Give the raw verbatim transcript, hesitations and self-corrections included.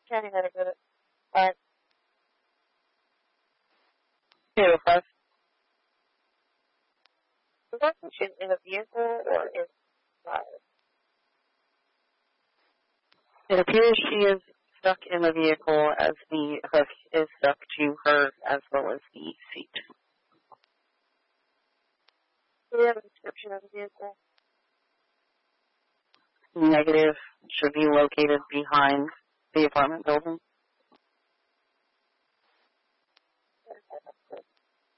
County had a good, alright. two oh five. Was she in a vehicle or inside? It appears she is stuck in the vehicle as the hook is stuck to her as well as the seat. Do we have a description of the vehicle? Negative. Should be located behind the apartment building.